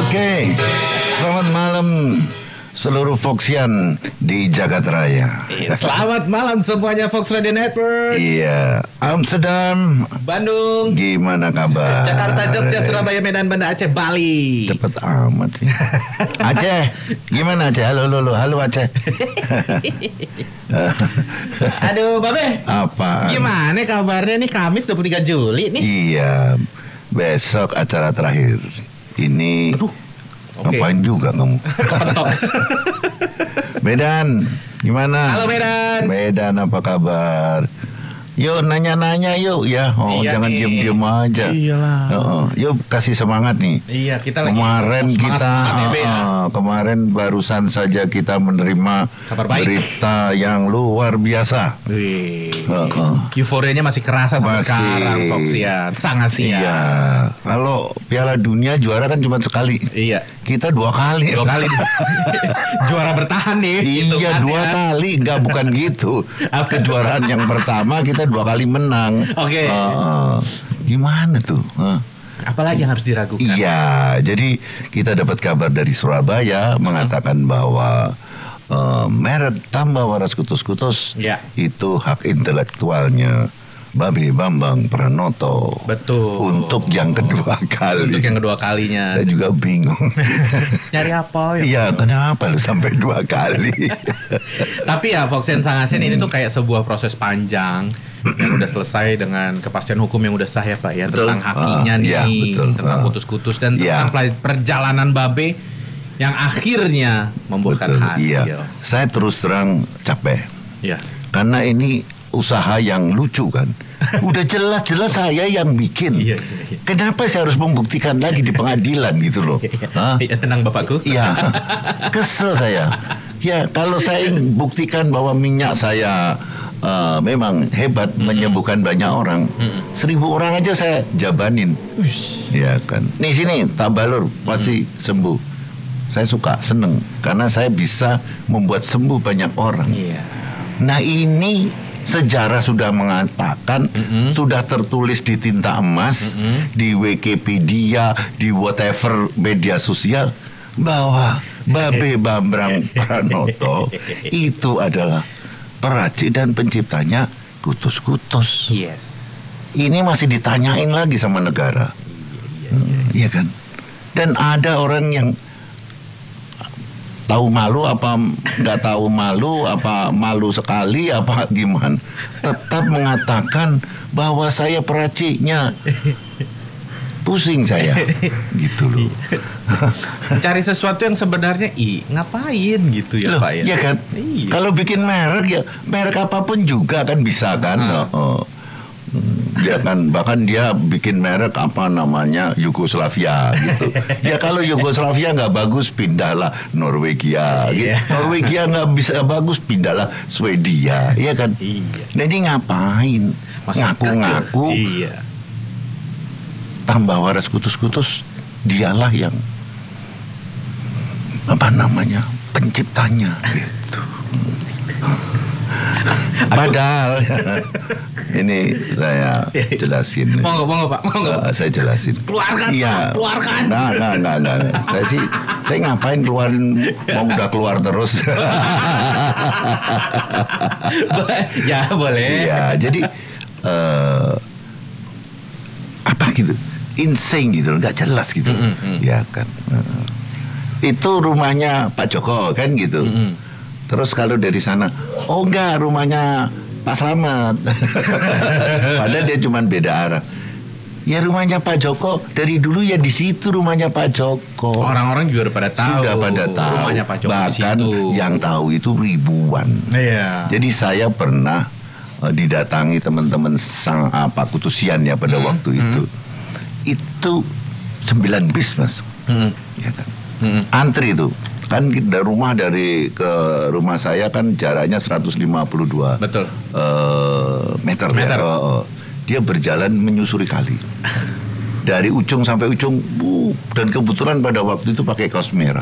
Oke, selamat malam seluruh Foxian di Jagat Raya. Selamat malam semuanya Fox Radio Network. Iya, Amsterdam, Bandung, gimana kabar? Jakarta, Jogja, Surabaya, Medan, Banda Aceh, Bali. Cepet amat sih. Aceh, gimana Aceh? Halo Aceh. Aduh, Babe. Apa? Gimana kabarnya nih Kamis 23 Juli nih? Iya, besok acara terakhir. Ini ngapain juga kamu? Kepentok. Medan, gimana? Halo Medan. Medan apa kabar? Yuk nanya-nanya yuk ya. Iya Jangan nih. diem-diem aja. Iyalah. Yuk kasih semangat nih. Iya, kita lagi Kemarin semangat ya. kemarin barusan saja kita menerima Kabar baik. berita yang luar biasa. Wih. Heeh. Euforianya masih kerasa sampai Masih. sekarang Foxian. Sangat siap. Iya. Kalau Piala Dunia juara kan cuma sekali. Iya. Kita 2 kali. 2 kali. Juara bertahan nih. Iya, 2 kali. Enggak, bukan gitu. Kejuaraan yang pertama kita 2 kali menang. Oke. Gimana tuh? Apalagi yang harus diragukan? Iya, jadi kita dapat kabar dari Surabaya mengatakan bahwa merek tambah waras kutus-kutus Ya. itu hak intelektualnya Babe Bambang Pranoto. Betul. Untuk yang kedua kali. Untuk yang kedua kalinya. Saya juga bingung. Nyari apa ya? Iya, kenapa lu sampai 2 kali? Tapi ya Foxian Sangasen ini tuh kayak sebuah proses panjang yang udah selesai dengan kepastian hukum yang udah sah ya Pak ya. Betul. Tentang hakinya nih, Iya, betul. tentang kutus-kutus dan Iya. tentang perjalanan Babe yang akhirnya membuahkan Betul, hasil. iya. Saya terus terang capek. Iya. Karena ini usaha yang lucu kan. Udah jelas-jelas saya yang bikin. Iya. Kenapa saya harus membuktikan lagi di pengadilan gitu loh? Hah? Iya, tenang Bapakku. Iya, kesel saya. Ya, kalau saya buktikan bahwa minyak saya memang hebat menyembuhkan banyak orang, 1000 orang aja saya jabanin. Ya kan. Nih sini, tak balur pasti sembuh. Saya suka, seneng karena saya bisa membuat sembuh banyak orang. Iya. Nah ini sejarah sudah mengatakan, sudah tertulis di tinta emas, di Wikipedia, di whatever media sosial, bahwa Babe Bambang Pranoto itu adalah peracik dan penciptanya kutus-kutus. Yes. Ini masih ditanyain lagi sama negara. Iya kan? Dan ada orang yang tahu malu apa nggak tahu malu apa malu sekali apa gimana tetap mengatakan bahwa saya peraciknya. Pusing saya gitu loh. Cari sesuatu yang sebenarnya ngapain gitu ya Loh, Pak ya. ya kan? Iya. Kalau bikin merek ya merek apapun juga kan bisa kan. Ya kan, bahkan dia bikin merek apa namanya Yugoslavia gitu. Ya kalau Yugoslavia nggak bagus pindahlah Norwegia gitu. Iya. Norwegia nggak bisa bagus pindahlah Swedia, ya kan. Iya. Nah ini ngapain? Masa Ngaku-ngaku Iya. tambah waras kutus-kutus, dialah yang apa namanya penciptanya gitu. Padahal ini saya jelasin. Monggo Pak, monggo. Saya jelasin. Keluarkan, Iya. Pak, keluarkan. Enggak. Saya ngapain keluarin, mau udah keluar terus. Ya boleh. Iya, jadi apa gitu, insane gitu, nggak jelas gitu, ya kan. Itu rumahnya Pak Joko kan gitu. Terus kalau dari sana, oh enggak, rumahnya Pak Slamet. Padahal dia cuma beda arah. Ya rumahnya Pak Joko dari dulu ya di situ rumahnya Pak Joko. Orang-orang juga udah pada tahu. Sudah pada tahu. Rumahnya Pak Joko Bahkan di situ. yang tahu itu ribuan. Iya. Jadi saya pernah didatangi teman-teman sang Kutusian ya pada waktu itu. Itu 9 bis Mas. Ya kan. Antri itu. Kan dari rumah ke rumah saya kan jaraknya 152 Betul. meter. Meter. Ya. Dia berjalan menyusuri kali. Dari ujung sampai ujung, dan kebetulan pada waktu itu pakai kaos merah.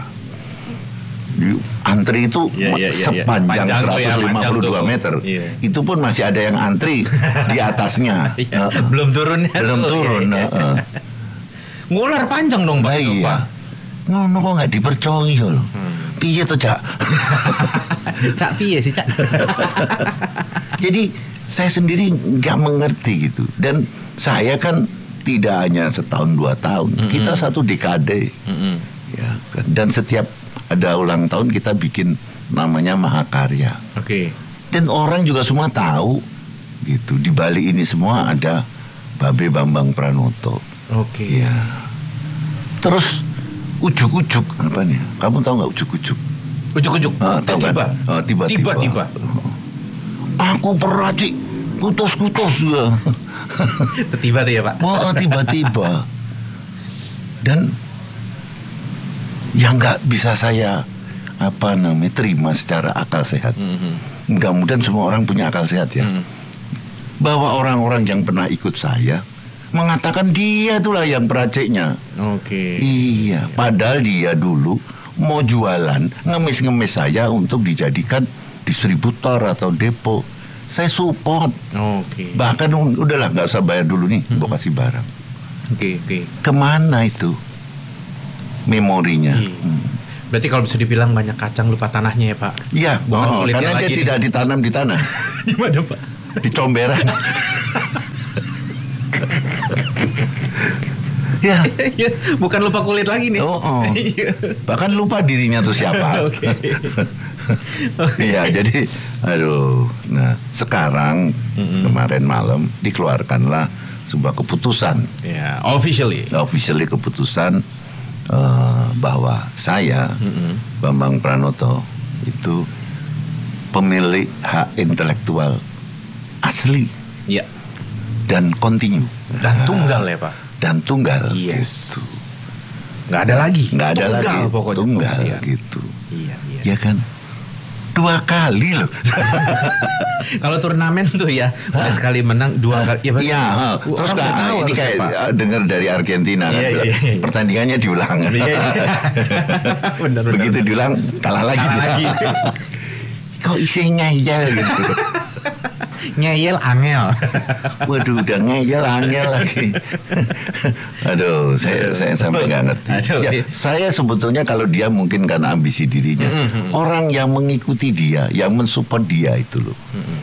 Antri itu sepanjang Panjang tuh ya, 152 meter. Iya. Itu pun masih ada yang antri di atasnya. Belum turun ya. Belum turun. Ngular panjang dong Pak Nah, itu iya. Pak. ngono kok nggak dipercaya loh. Piye to, Cak? Cak piye sih, Cak? Jadi saya sendiri nggak mengerti gitu. Dan saya kan tidak hanya setahun 2 tahun, kita 1 dekade. Ya kan? Dan setiap ada ulang tahun kita bikin namanya Mahakarya. Oke. Dan orang juga semua tahu gitu. Di balik ini semua ada Babe Bambang Pranoto. Oke. Ya. Terus ujuk-ujuk apa nih? Kamu tahu nggak ujuk-ujuk? Ujuk-ujuk. Tahu Tiba. kan? Tiba-tiba. Tiba-tiba. Aku peracik kutus-kutus ya. Tiba tuh ya, Pak. Wah, tiba-tiba. Dan yang nggak bisa saya terima secara akal sehat. Mudah-mudahan semua orang punya akal sehat ya. Bahwa orang-orang yang pernah ikut saya mengatakan dia itulah yang peraciknya. Oke. Iya, padahal dia dulu mau jualan, ngemis-ngemis saya untuk dijadikan distributor atau depo. Saya support. Oke. Bahkan udahlah nggak usah bayar dulu nih, mau kasih barang. Oke. Kemana itu memorinya? Berarti kalau bisa dibilang banyak kacang lupa tanahnya ya, Pak? Iya, Bukan kulitnya karena dia lagi nih. tidak ditanam di tanah, Di mana, Pak? di comberan. Ya. Bukan lupa kulit lagi nih. Iya. Bahkan lupa dirinya tuh siapa. Oke. Iya, jadi aduh. Nah, sekarang kemarin malam dikeluarkanlah sebuah keputusan. Ya, officially Keputusan bahwa saya Bambang Pranoto itu pemilik hak intelektual asli ya. dan kontinu. Dan tunggal ya, Pak. Dan tunggal. Yes. Gitu. Nggak ada lagi. Nggak ada tunggal, lagi. Pokoknya tunggal fungsian. gitu. Iya. Ya kan? 2 kali loh. Kalau turnamen tuh ya, udah sekali menang 2 kali. Ya, Iya, terus orang nggak tahu ini harusnya, kayak Pak. dengar dari Argentina kan, Iya, bilang, iya. pertandingannya diulang. Iya. Benar. Begitu diulang kalah lagi. Kalah lagi. Kok isinya ngeyel gitu. Ngeyel angel. Waduh, udah ngeyel angel lagi. Aduh, saya sampai nggak ngerti. Aduh. Ya, saya sebetulnya kalau dia mungkin karena ambisi dirinya, orang yang mengikuti dia, yang mensupport dia itu loh.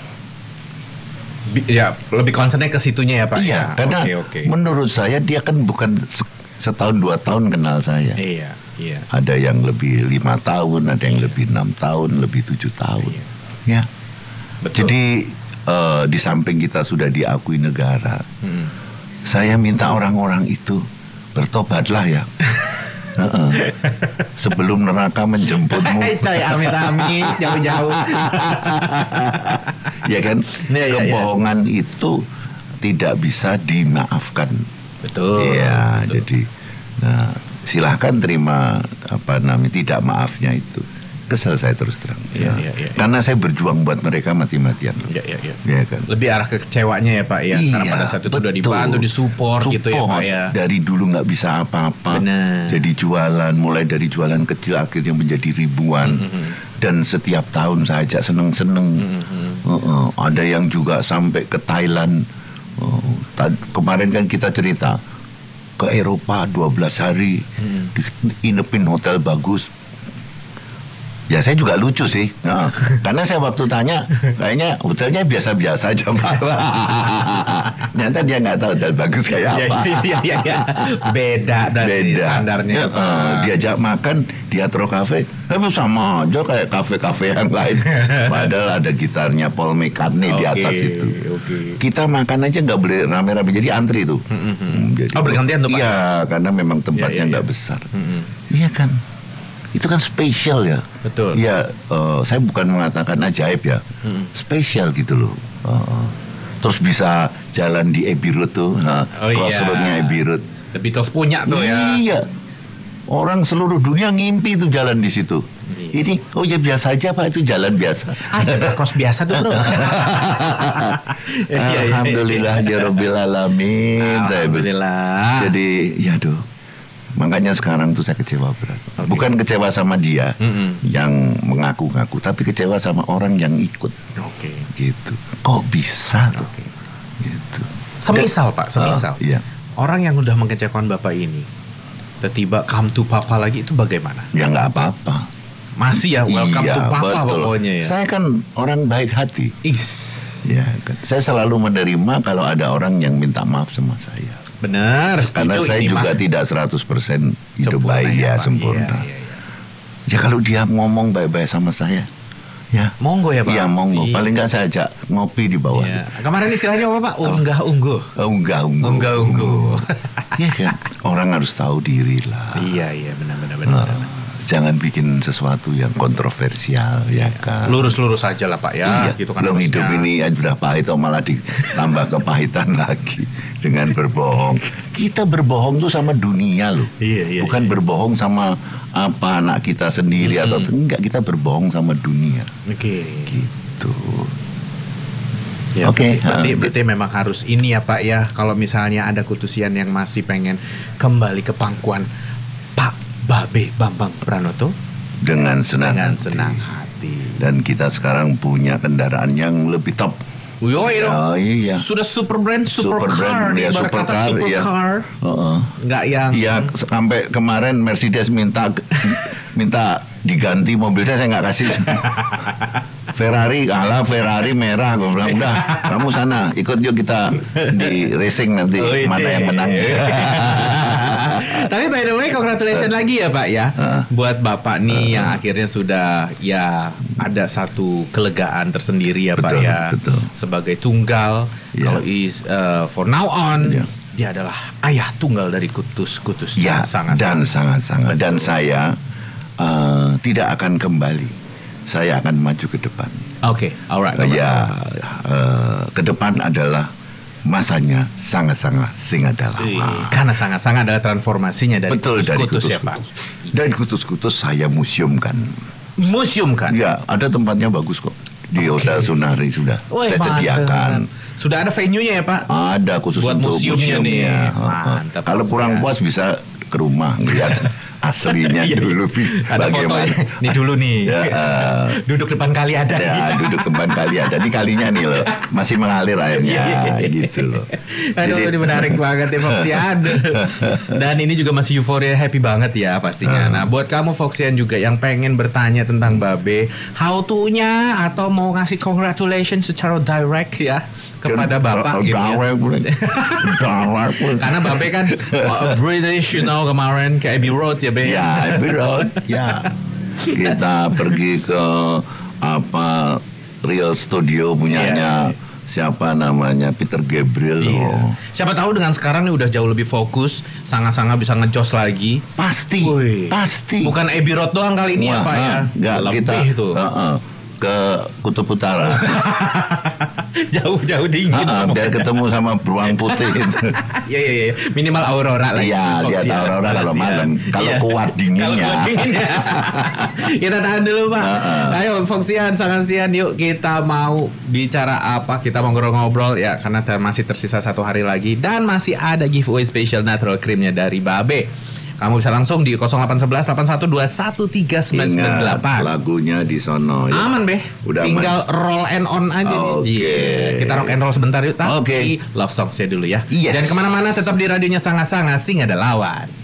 Ya, lebih concernnya ke situnya ya, Pak. Iya, Ya, karena oke. menurut saya dia kan bukan setahun 2 tahun kenal saya. Iya. Ada yang lebih 5 tahun, ada yang lebih 6 tahun, lebih 7 tahun. Ya. Betul. Jadi di samping kita sudah diakui negara, saya minta orang-orang itu bertobatlah ya. Sebelum neraka menjemputmu. Coy, amit-amit jauh-jauh. Ya kan? Iya. Kebohongan itu tidak bisa dimaafkan. Betul. Iya, jadi silahkan terima tidak maafnya itu. Kesel saya terus terang. Iya. Karena saya berjuang buat mereka mati-matian. Iya. Ya kan? Lebih arah ke kecewanya ya, Pak ya. Karena pada saat itu betul. udah dibantu, disupport gitu ya, Pak ya. Dari dulu nggak bisa apa-apa. Benar. Jadi jualan, mulai dari jualan kecil akhirnya menjadi ribuan. Dan setiap tahun saya ajak seneng-seneng. Ada yang juga sampai ke Thailand. Kemarin kan kita cerita ke Eropa 12 hari, inepin hotel bagus. Ya saya juga lucu sih, karena saya waktu tanya kayaknya hotelnya biasa-biasa aja Pak. Nyata dia nggak tahu hotel bagus kayak apa. Iya. Beda dari standarnya. Diajak makan di Atro Cafe, sama aja kayak kafe-kafe yang lain. Padahal ada gitarnya Paul McCartney di atas itu. Kita makan aja nggak boleh rame-rame, jadi antri tuh. Jadi, bergantian tuh Pak? Iya, karena memang tempatnya nggak besar. Iya kan. Itu kan spesial ya. Betul. Ya, saya bukan mengatakan ajaib ya, spesial gitu loh. Terus bisa jalan di Abbey Road tuh, crossroadnya Abbey Road. The Beatles punya tuh ya. Iya, orang seluruh dunia ngimpi tuh jalan di situ. Ini, ya biasa aja Pak, itu jalan biasa. Jalan cross biasa tuh bro. Alhamdulillah ya Rabbil Alamin. Alhamdulillah. Jadi, ya doh. Makanya sekarang tuh saya kecewa berat. Bukan kecewa sama dia yang mengaku-ngaku, tapi kecewa sama orang yang ikut. Gitu. Kok bisa tuh? Gitu. Semisal Pak, iya. orang yang udah mengecewakan Bapak ini tiba come to papa lagi, itu bagaimana? Ya nggak apa-apa. Masih ya welcome Iya, to papa betul. pokoknya ya. Saya kan orang baik hati. Ya, kan. Saya selalu menerima kalau ada orang yang minta maaf sama saya. Benar, Karena setuju. saya Ini juga mah tidak 100% hidup sempurna baik ya, Pak. sempurna. Iya. Ya kalau dia ngomong baik-baik sama saya, ya. Monggo ya Pak. Iya monggo. Iya. Paling nggak saya ajak ngopi di bawah. Iya. Kemarin istilahnya apa Pak? Unggah-ungguh. Unggah-ungguh. Unggah-ungguh. Iya kan. Orang harus tahu diri lah. Iya, benar. Jangan bikin sesuatu yang kontroversial, ya kan. Lurus-lurus aja lah Pak ya. Iya, Gitu kan belum harusnya. hidup ini sudah pahit, oh malah ditambah kepahitan lagi dengan berbohong. Kita berbohong tuh sama dunia loh, Iya, bukan berbohong sama apa anak kita sendiri atau enggak, kita berbohong sama dunia. Oke. Gitu. Ya, Oke, berarti memang harus ini ya Pak ya. Kalau misalnya ada kutusian yang masih pengen kembali ke pangkuan Pak Babe Bambang Pranoto Dengan senang dengan hati. senang hati. Dan kita sekarang punya kendaraan yang lebih top. Yoi dong. Oh iya. Sudah super brand, super car, ya, ibarat kata super ya. car. Heeh. Nggak yang Iya, sampai kemarin Mercedes minta diganti mobilnya, saya nggak kasih. Ferrari merah, gue bilang udah kamu sana ikut yuk kita di racing nanti Oh, ide. mana yang menang. Tapi by the way, congratulations lagi ya Pak ya, buat Bapak nih yang akhirnya sudah ya ada satu kelegaan tersendiri ya Pak Betul, ya, betul. sebagai tunggal. Ya. Kalau for now on Ya. dia adalah ayah tunggal dari kutus-kutus Ya, sangat dan sangat-sangat. Dan saya tidak akan kembali. Saya akan maju ke depan. Oke, alright. Ya, ke depan adalah masanya sangat-sangat dalam. Karena sangat-sangat adalah transformasinya dari Betul, dari kutus-kutus ya Pak. Dan kutus-kutus saya museumkan. Museum kan? Ya, ada tempatnya bagus kok. Di Hotel Sunari sudah Wih, saya mantap. sediakan. Sudah ada venue-nya ya Pak? Ada khusus Buat untuk museumnya nih. museumnya. Mantap. Kalau kurang puas bisa ke rumah lihat aslinya Iya, dulu ada fotonya. Nih dulu nih. Ya, Duduk depan kali ada. ya, duduk depan kali ada. Ini kalinya nih loh, masih mengalir airnya gitu loh. Aduh, ini menarik banget ya Foxian. Dan ini juga masih euforia, happy banget ya pastinya. Nah, buat kamu Foxian juga yang pengen bertanya tentang Babe, how to-nya atau mau ngasih congratulations secara direct ya kepada Bapak gitu ya. Karena Babe kan British, you know, kemarin ke Abbey Road ya, Be. Ya, Abbey Road, ya. Kita pergi ke apa Real Studio punyanya siapa namanya Peter Gabriel. Iya. Oh. Siapa tahu dengan sekarang nih udah jauh lebih fokus, sangat-sangat bisa ngejos lagi. Pasti, Wih. pasti. Bukan Abbey Road doang kali ini ya Pak ya. Enggak, kita Lebih tuh. ke Kutub Utara. Jauh-jauh dingin semua. Biar ketemu sama beruang putih itu. Iya. Minimal aurora lah. Iya, lihat aurora kalau malam. Kalau kuat dinginnya. Kalau kuat dinginnya. Kita tahan dulu Pak. Ayo Foxian, Sangasian, yuk kita mau bicara apa? Kita mau ngobrol-ngobrol ya, karena masih tersisa 1 hari lagi dan masih ada giveaway special natural creamnya dari Babe. Kamu bisa langsung di 0811 812 Ingat, 13998. lagunya di sono ya. Aman Be. Udah Tinggal roll and on aja. Oke. Iya. Kita rock and roll sebentar yuk. Tapi Oke. love songs-nya dulu ya. Yes. Dan kemana-mana tetap di radionya Sanga-Sanga, Sing ada lawan.